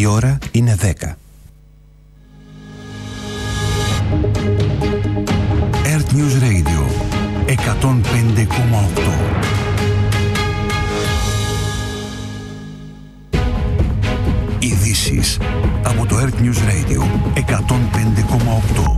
Η ώρα είναι 10. Earth News Radio 105,8. Ειδήσεις από το Earth News Radio 105,8.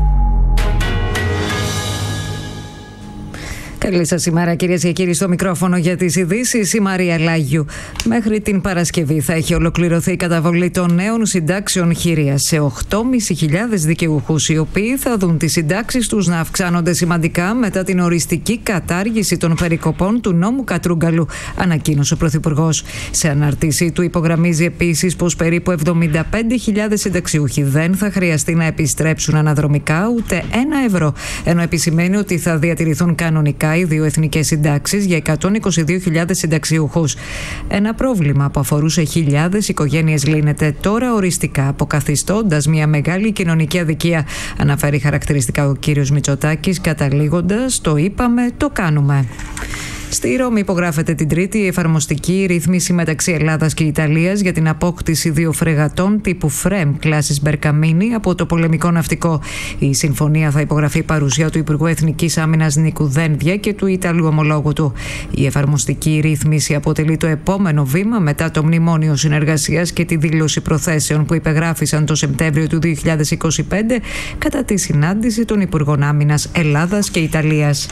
Καλή σας ημέρα, κυρίες και κύριοι, στο μικρόφωνο για τις ειδήσεις η Μαρία Λάγιου. Μέχρι την Παρασκευή θα έχει ολοκληρωθεί η καταβολή των νέων συντάξεων χειρίας σε 8.500 δικαιούχους, οι οποίοι θα δουν τις συντάξεις τους να αυξάνονται σημαντικά μετά την οριστική κατάργηση των περικοπών του νόμου Κατρούγκαλου, ανακοίνωσε ο Πρωθυπουργός. Σε αναρτήσή του υπογραμμίζει επίσης πως περίπου 75.000 συνταξιούχοι δεν θα χρειαστεί να επιστρέψουν αναδρομικά ούτε €1, ενώ επισημαίνει ότι θα διατηρηθούν κανονικά οι δύο εθνικές συντάξεις για 122.000 συνταξιούχους. Ένα πρόβλημα που αφορούσε χιλιάδες οικογένειες λύνεται τώρα οριστικά, αποκαθιστώντας μια μεγάλη κοινωνική αδικία, αναφέρει χαρακτηριστικά ο κύριος Μητσοτάκης, καταλήγοντας «το είπαμε, το κάνουμε». Στη Ρώμη υπογράφεται την Τρίτη η εφαρμοστική ρύθμιση μεταξύ Ελλάδας και Ιταλίας για την απόκτηση δύο φρεγατών τύπου FREMM κλάσης Μπερκαμίνη από το πολεμικό ναυτικό. Η συμφωνία θα υπογραφεί παρουσία του Υπουργού Εθνικής Άμυνας Νίκου Δένδια και του Ιταλού ομολόγου του. Η εφαρμοστική ρύθμιση αποτελεί το επόμενο βήμα μετά το Μνημόνιο Συνεργασίας και τη δήλωση προθέσεων που υπεγράφησαν το Σεπτέμβριο του 2025 κατά τη συνάντηση των Υπουργών Άμυνας Ελλάδας και Ιταλίας.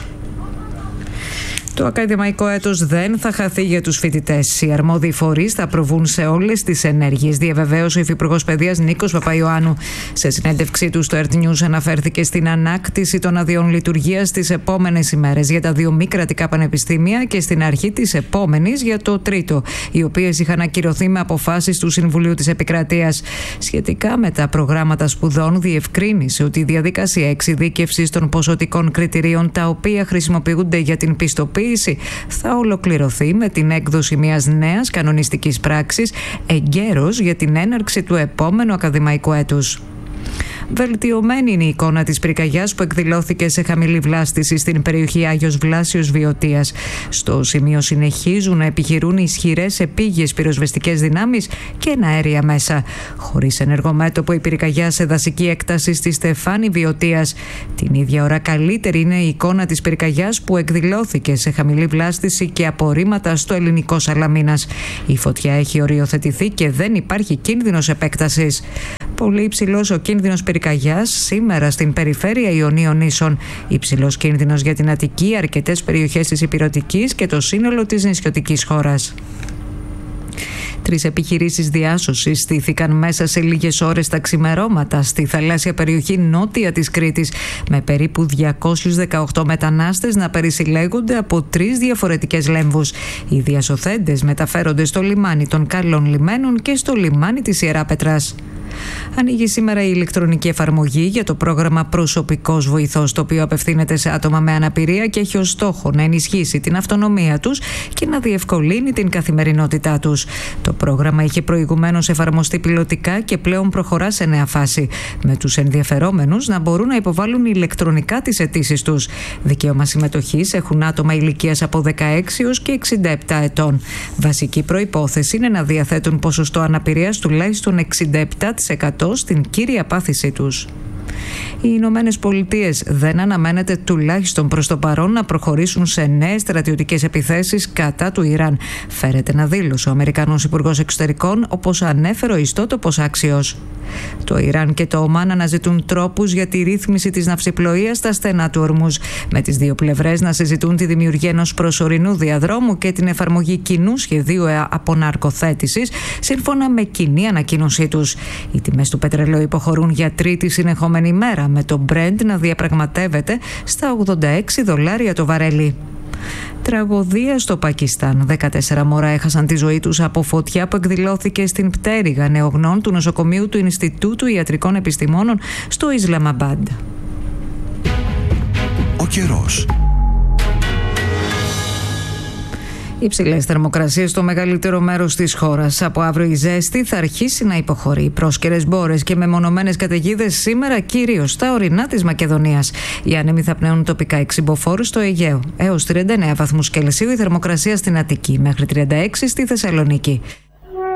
Το ακαδημαϊκό έτος δεν θα χαθεί για τους φοιτητές. Οι αρμόδιοι φορείς θα προβούν σε όλες τις ενέργειες, διαβεβαίωσε ο Υφυπουργός Παιδείας Νίκος Παπαϊωάννου. Σε συνέντευξή του στο Earth News αναφέρθηκε στην ανάκτηση των αδειών λειτουργίας τις επόμενες ημέρες για τα δύο μη κρατικά πανεπιστήμια και στην αρχή της επόμενης για το τρίτο, οι οποίες είχαν ακυρωθεί με αποφάσεις του Συμβουλίου της Επικρατείας. Σχετικά με τα προγράμματα σπουδών, διευκρίνησε ότι η διαδικασία εξειδίκευσης των ποσοτικών κριτηρίων τα οποία χρησιμοποιούνται για την πιστοποίηση θα ολοκληρωθεί με την έκδοση μιας νέας κανονιστικής πράξης εγκαίρως για την έναρξη του επόμενου ακαδημαϊκού έτους. Βελτιωμένη είναι η εικόνα της πυρκαγιάς που εκδηλώθηκε σε χαμηλή βλάστηση στην περιοχή Άγιος Βλάσιος Βιωτίας. Στο σημείο συνεχίζουν να επιχειρούν ισχυρές επίγειες πυροσβεστικές δυνάμεις και εναέρια μέσα. Χωρίς ενεργό μέτωπο η πυρκαγιά σε δασική έκταση στη Στεφάνη Βιωτίας. Την ίδια ώρα καλύτερη είναι η εικόνα της πυρκαγιάς που εκδηλώθηκε σε χαμηλή βλάστηση και απορρίμματα στο ελληνικό Σαλαμίνας. Η φωτιά έχει οριοθετηθεί και δεν υπάρχει κίνδυνος επέκτασης. Πολύ υψηλός ο κίνδυνος πυρκαγιάς σήμερα στην περιφέρεια Ιωνίων Νήσων. Υψηλός κίνδυνος για την Αττική, αρκετές περιοχές της Ηπειρωτικής και το σύνολο της νησιωτικής χώρας. 3 επιχειρήσεις διάσωσης στήθηκαν μέσα σε λίγες ώρες τα ξημερώματα στη θαλάσσια περιοχή νότια της Κρήτης, με περίπου 218 μετανάστες να περισυλλέγονται από 3 διαφορετικές λέμβους. Οι διασωθέντες μεταφέρονται στο λιμάνι των Καλών Λιμένων και στο λιμάνι της Ιεράπετρας. Ανοίγει σήμερα η ηλεκτρονική εφαρμογή για το πρόγραμμα Προσωπικός Βοηθός, το οποίο απευθύνεται σε άτομα με αναπηρία και έχει ως στόχο να ενισχύσει την αυτονομία τους και να διευκολύνει την καθημερινότητά τους. Το πρόγραμμα είχε προηγουμένως εφαρμοστεί πιλωτικά και πλέον προχωρά σε νέα φάση, με τους ενδιαφερόμενους να μπορούν να υποβάλουν ηλεκτρονικά τις αιτήσεις τους. Δικαίωμα συμμετοχής έχουν άτομα ηλικίας από 16 έως και 67 ετών. Βασική προϋπόθεση είναι να διαθέτουν ποσοστό αναπηρίας τουλάχιστον 67% στην κύρια πάθησή τους. Οι Ηνωμένες Πολιτείες δεν αναμένεται τουλάχιστον προς το παρόν να προχωρήσουν σε νέες στρατιωτικές επιθέσεις κατά του Ιράν. Φέρεται να δήλωσε ο Αμερικανός Υπουργός Εξωτερικών, όπως ανέφερε ο ιστότοπος Άξιος. Το Ιράν και το Ομάν αναζητούν τρόπους για τη ρύθμιση της ναυσιπλοείας στα στενά του Ορμούζ, με τις δύο πλευρές να συζητούν τη δημιουργία ενός προσωρινού διαδρόμου και την εφαρμογή κοινού σχεδίου αποναρκοθέτησης, σύμφωνα με κοινή ανακοίνωσή τους. Οι τιμές του πετρελαίου υποχωρούν για τρίτη συνεχόμενη ημέρα, με το Brent να διαπραγματεύεται στα $86 το βαρέλι. Τραγωδία στο Πακιστάν. 14 μωρά έχασαν τη ζωή τους από φωτιά που εκδηλώθηκε στην πτέρυγα νεογνών του νοσοκομείου του Ινστιτούτου Ιατρικών Επιστημόνων στο Ισλαμαμπάντ. Ο καιρός. Υψηλές θερμοκρασίες στο μεγαλύτερο μέρος της χώρας. Από αύριο η ζέστη θα αρχίσει να υποχωρεί. Πρόσκαιρες μπόρες και μεμονωμένες καταιγίδες σήμερα κυρίως στα ορεινά της Μακεδονίας. Οι άνεμοι θα πνέουν τοπικά εξυμποφόρους στο Αιγαίο. Έως 39 βαθμούς Κελσίου η θερμοκρασία στην Αττική, μέχρι 36 στη Θεσσαλονίκη.